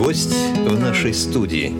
Гость в нашей студии.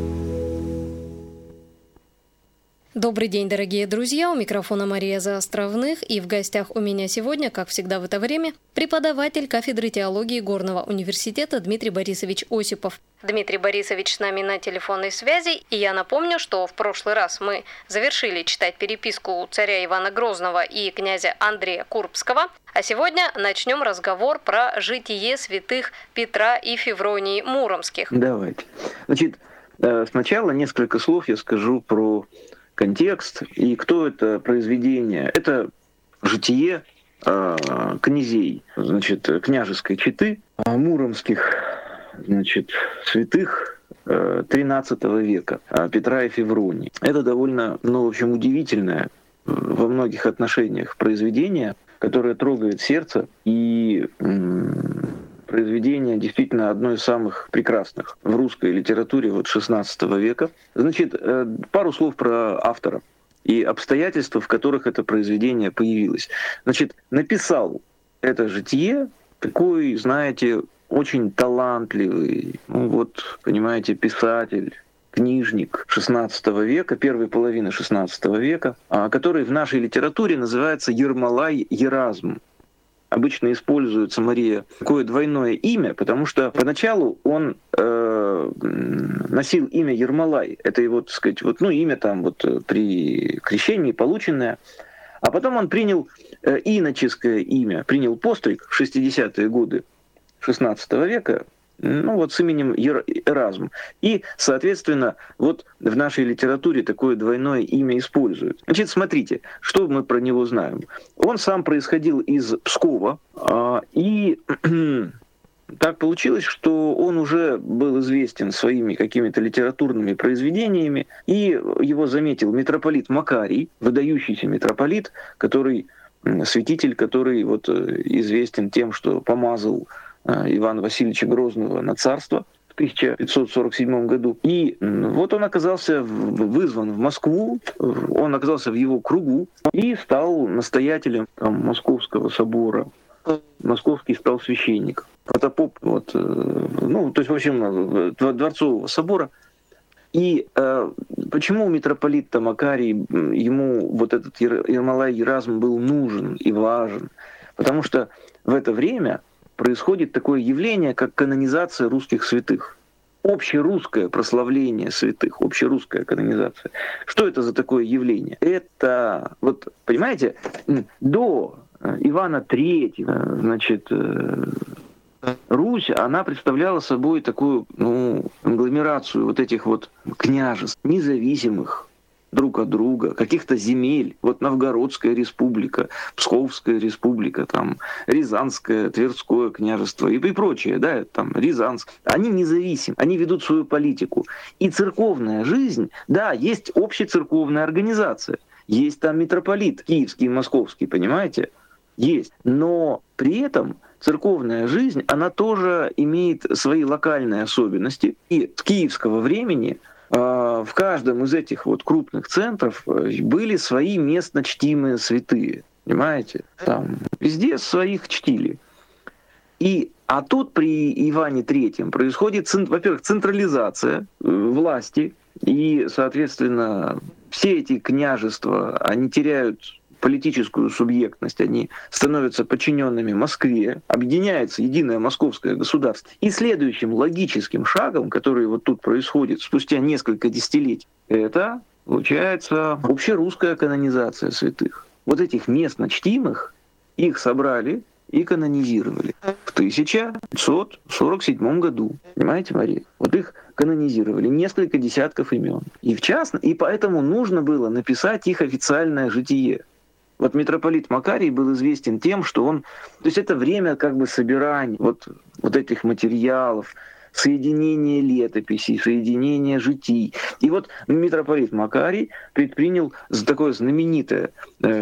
Добрый день, дорогие друзья, у микрофона Мария Заостровных, и в гостях у меня сегодня, как всегда в это время, преподаватель кафедры теологии Горного университета Дмитрий Борисович Осипов. Дмитрий Борисович с нами на телефонной связи, и я напомню, что в прошлый раз мы завершили читать переписку царя Ивана Грозного и князя Андрея Курбского, а сегодня начнем разговор про житие святых Петра и Февронии Муромских. Давайте. Значит, сначала несколько слов я скажу про контекст и кто это произведение. Это житие князей, значит, княжеской четы, муромских, значит, святых XIII века, Петра и Февронии. Это довольно, в общем, удивительное во многих отношениях произведение, которое трогает сердце, и произведение действительно одно из самых прекрасных в русской литературе XVI века. Значит, пару слов про автора и обстоятельства, в которых это произведение появилось. Значит, написал это житие такой, знаете, очень талантливый, понимаете, писатель, книжник XVI века, первой половины XVI века, который в нашей литературе называется Ермолай Еразм. Обычно используется, Мария, такое двойное имя, потому что поначалу он носил имя Ермолай. Это его, так сказать, имя там при крещении полученное. А потом он принял иноческое имя, принял постриг в 60-е годы XVI века, с именем Еразм. И, соответственно, в нашей литературе такое двойное имя используют. Значит, смотрите, что мы про него знаем. Он сам происходил из Пскова, и так получилось, что он уже был известен своими какими-то литературными произведениями, и его заметил митрополит Макарий, выдающийся митрополит, святитель, который известен тем, что помазал Ивана Васильевича Грозного на царство в 1547 году. И он оказался вызван в Москву, он оказался в его кругу и стал настоятелем Московского собора. Московский стал священником. Протопоп, Дворцового собора. И почему митрополит Макарий, ему этот Ермолай Еразм был нужен и важен? Потому что в это время происходит такое явление, как канонизация русских святых. Общерусское прославление святых, общерусская канонизация. Что это за такое явление? Это, понимаете, до Ивана III, значит, Русь, она представляла собой такую, конгломерацию этих княжеств, независимых друг от друга, каких-то земель. Новгородская республика, Псковская республика, Рязанское, Тверское княжество и прочее, Рязанск. Они независимы, они ведут свою политику. И церковная жизнь, есть общецерковная организация, есть там митрополит киевский и московский, понимаете? Есть. Но при этом церковная жизнь, она тоже имеет свои локальные особенности. И с киевского времени в каждом из этих крупных центров были свои местно чтимые святые. Понимаете? Там везде своих чтили. А тут при Иване III происходит, во-первых, централизация власти. И, соответственно, все эти княжества, они теряют политическую субъектность, они становятся подчиненными Москве, объединяется единое московское государство. И следующим логическим шагом, который тут происходит спустя несколько десятилетий, это, получается, общерусская канонизация святых. Этих местно чтимых, их собрали и канонизировали в 1547 году. Понимаете, Мария? Их канонизировали, несколько десятков имен. И поэтому нужно было написать их официальное житие. Митрополит Макарий был известен тем, что он... То есть это время собирания этих материалов, соединения летописей, соединения житий. И митрополит Макарий предпринял такое знаменитое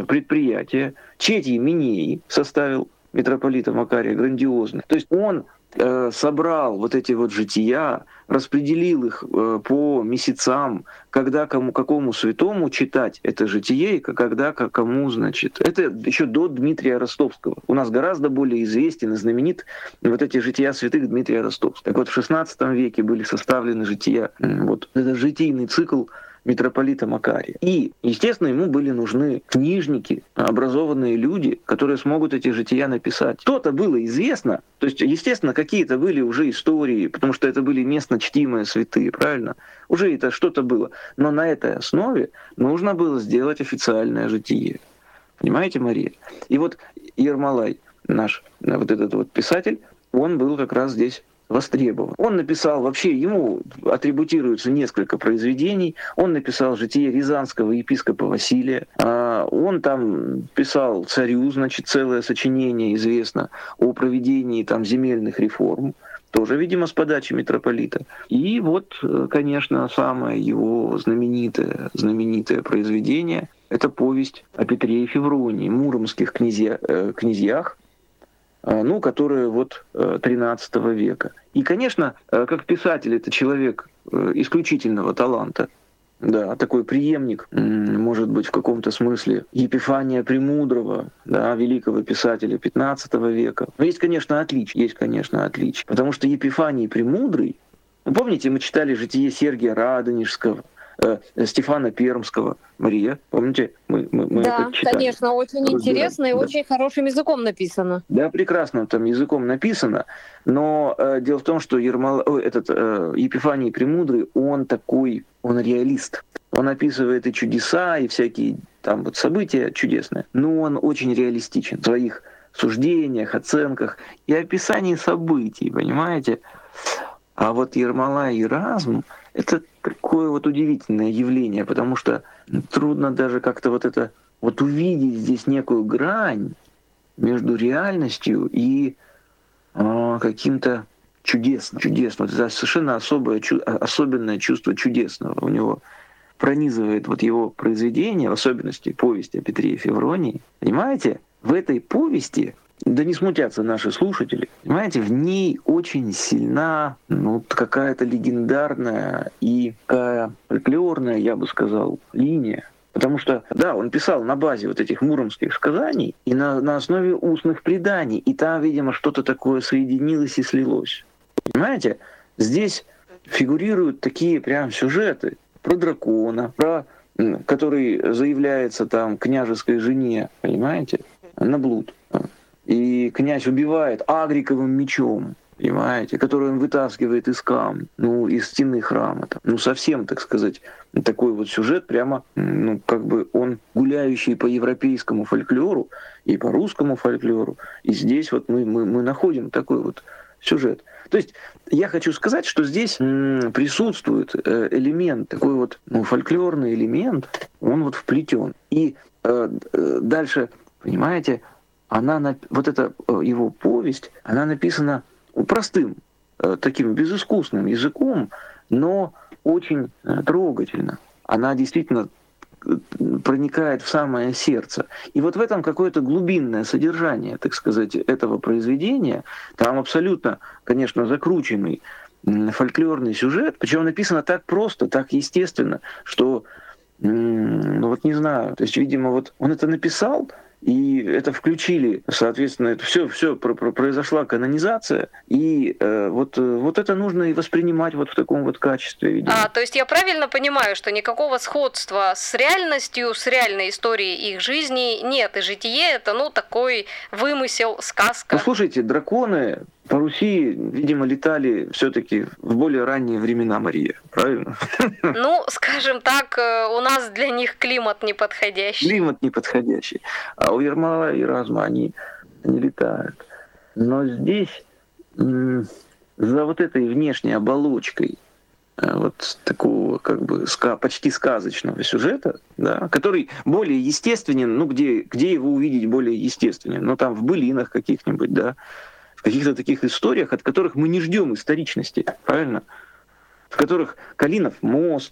предприятие. Четий Минеи составил митрополита Макария, грандиозно. То есть он собрал вот эти вот жития, распределил их по месяцам, когда какому святому читать это житие, и когда кому, значит. Это еще до Дмитрия Ростовского. У нас гораздо более известен и знаменит вот эти жития святых Дмитрия Ростовского. Так вот, в XVI веке были составлены жития, вот это житийный цикл митрополита Макария. И, естественно, ему были нужны книжники, образованные люди, которые смогут эти жития написать. Что-то было известно, то есть, естественно, какие-то были уже истории, потому что это были местно чтимые святые, правильно? Уже это что-то было. Но на этой основе нужно было сделать официальное житие. Понимаете, Мария? И вот Ермолай, наш вот этот вот писатель, он был как раз здесь востребован. Он написал, вообще ему атрибутируется несколько произведений. Он написал житие рязанского епископа Василия. Он там писал царю, значит, целое сочинение известно о проведении там земельных реформ. Тоже, видимо, с подачи митрополита. И вот, конечно, самое его знаменитое произведение — это повесть о Петре и Февронии, муромских князьях, ну, которые вот XIII века. И, конечно, как писатель, это человек исключительного таланта, да, такой преемник, может быть, в каком-то смысле Епифания Премудрого, да, великого писателя XV века. Но есть, конечно, отличия, потому что Епифаний Премудрый, помните, мы читали житие Сергия Радонежского, Стефана Пермского. Мария, помните, мы да, это читали. Конечно, очень интересно и очень хорошим языком написано. Да, прекрасно там языком написано, но дело в том, что Епифаний Премудрый, он реалист. Он описывает и чудеса, и всякие там вот события чудесные, но он очень реалистичен в своих суждениях, оценках и описании событий, понимаете? А вот Ермолай и Еразм — это такое вот удивительное явление, потому что трудно даже как-то вот это вот увидеть здесь некую грань между реальностью и каким-то чудесным. Вот это совершенно особенное чувство чудесного у него пронизывает вот его произведение, в особенности повесть о Петре и Февронии. Понимаете, в этой повести, да не смутятся наши слушатели, понимаете, в ней очень сильна какая-то легендарная и такая фольклорная, я бы сказал, линия. Потому что, да, он писал на базе вот этих муромских сказаний и на основе устных преданий, и там, видимо, что-то такое соединилось и слилось. Понимаете, здесь фигурируют такие прям сюжеты про дракона, который заявляется там княжеской жене, понимаете, на блуд. И князь убивает агриковым мечом, понимаете, который он вытаскивает из камня, из стены храма. Совсем, так сказать, такой вот сюжет прямо, как бы он гуляющий по европейскому фольклору и по русскому фольклору. И здесь вот мы находим такой вот сюжет. То есть я хочу сказать, что здесь присутствует элемент, такой вот фольклорный элемент, он вот вплетен. И дальше, понимаете, вот эта его повесть, она написана простым, таким безыскусным языком, но очень трогательно. Она действительно проникает в самое сердце. И вот в этом какое-то глубинное содержание, так сказать, этого произведения. Там абсолютно, конечно, закрученный фольклорный сюжет, причем написано так просто, так естественно, что, вот не знаю, то есть, видимо, вот он это написал, и это включили, соответственно, это все произошла канонизация, и вот это нужно и воспринимать вот в таком вот качестве. Видимо. То есть я правильно понимаю, что никакого сходства с реальностью, с реальной историей их жизни нет, и житие это, такой вымысел, сказка. Слушайте, драконы по Руси, видимо, летали все-таки в более ранние времена, Мария, правильно? Скажем так, у нас для них климат неподходящий. Климат неподходящий. А у Ермолая и Еразма они летают. Но здесь за вот этой внешней оболочкой вот такого как бы почти сказочного сюжета, да, который более естественен, где его увидеть более естественен? Там в былинах каких-нибудь, да, в каких-то таких историях, от которых мы не ждем историчности, правильно? В которых Калинов мост,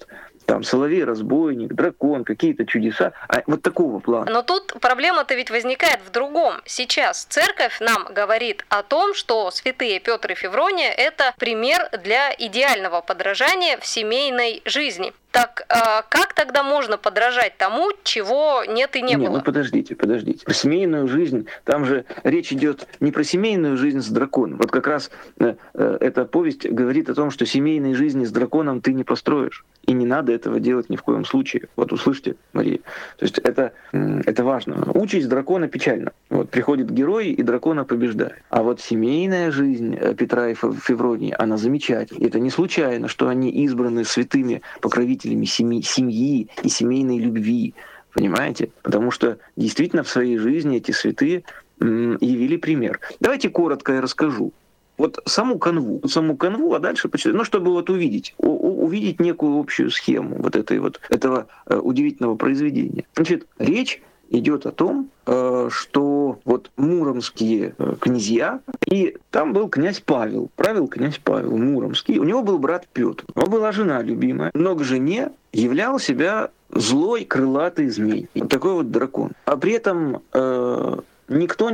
там соловей-разбойник, дракон, какие-то чудеса, а вот такого плана. Но тут проблема-то ведь возникает в другом. Сейчас церковь нам говорит о том, что святые Петр и Феврония – это пример для идеального подражания в семейной жизни. Так как тогда можно подражать тому, чего нет и не было? Ну подождите. Про семейную жизнь, там же речь идет не про семейную жизнь с драконом. Вот как раз эта повесть говорит о том, что семейной жизни с драконом ты не построишь. И не надо этого делать ни в коем случае. Вот услышьте, Мария. То есть это важно. Участь дракона печальна. Вот приходит герой и дракона побеждает. А вот семейная жизнь Петра и Февронии, она замечательна. Это не случайно, что они избраны святыми покровителями семьи и семейной любви. Понимаете? Потому что действительно в своей жизни эти святые явили пример. Давайте коротко я расскажу. Вот саму канву, а дальше почитать, чтобы вот увидеть некую общую схему этого удивительного произведения. Значит, речь идет о том, что вот муромские князья, и там был князь Павел, правил князь Павел Муромский, у него был брат Петр, у него была жена любимая, но к жене являл себя злой крылатый змей, вот такой вот дракон. А при этом никто